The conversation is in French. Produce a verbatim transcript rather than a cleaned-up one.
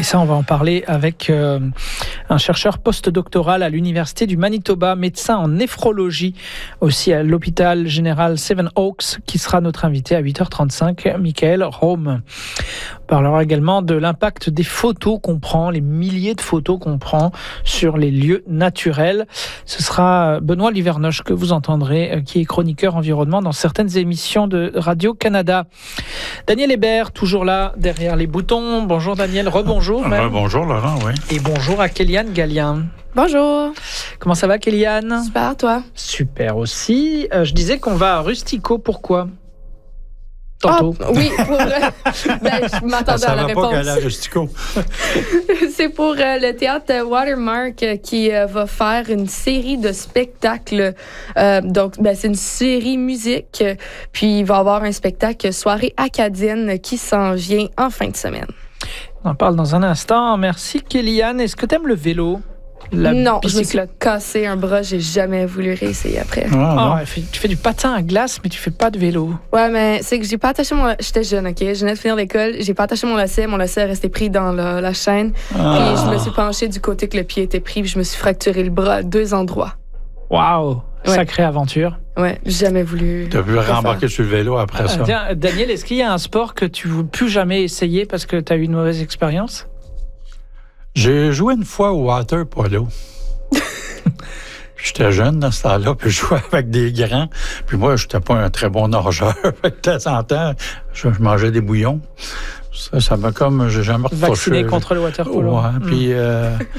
ça, on va en parler avec euh, un chercheur postdoctoral à l'Université du Manitoba, médecin en néphrologie, aussi à l'hôpital général Seven Oaks, qui sera notre invité à huit heures trente-cinq, Michael Rome. On parlera également de l'impact des photos qu'on prend, les milliers de photos qu'on prend sur les lieux naturels. Ce sera Benoît Livernoche que vous entendrez, qui est chroniqueur environnement dans certaines émissions de Radio-Canada. Daniel Hébert, toujours là, derrière les boutons. Bonjour Daniel, rebonjour. Ah, bonjour Laurent, oui. Et bonjour à Kéliane Gallien. Bonjour. Comment ça va Kéliane? Super, toi? Super aussi. Euh, je disais qu'on va à Rustico, pourquoi? Tantôt. Oh, oui, pour, euh, ben, je m'attendais à la réponse. Ça va pas qu'à la Rustico. C'est pour euh, le théâtre Watermark euh, qui euh, va faire une série de spectacles. Euh, donc, ben, c'est une série musique. Euh, puis, il va y avoir un spectacle Soirée acadienne qui s'en vient en fin de semaine. On en parle dans un instant. Merci Kéliane. Est-ce que tu aimes le vélo? La non, bicyclette. je me suis cassé un bras, j'ai jamais voulu réessayer après. Ah, oh, tu fais du patin à glace, mais tu fais pas de vélo. Ouais, mais c'est que j'ai pas attaché mon... J'étais jeune, OK? Je venais de finir l'école, j'ai pas attaché mon lacet, mon lacet est resté pris dans la, la chaîne. Ah. Puis je me suis penchée du côté que le pied était pris, puis je me suis fracturé le bras à deux endroits. Waouh! Ouais. Sacrée aventure. Ouais, jamais voulu. Tu as pu rembarquer sur le vélo après ça. Ah, tiens, Daniel, est-ce qu'il y a un sport que tu ne veux plus jamais essayer parce que tu as eu une mauvaise expérience? J'ai joué une fois au water polo. J'étais jeune dans ce temps-là, puis je jouais avec des grands. Puis moi, je n'étais pas un très bon nageur. De temps en temps, je, je mangeais des bouillons. Ça, ça m'a comme... J'ai jamais reproché. Vacciné contre le water polo. Ouais, puis... Euh,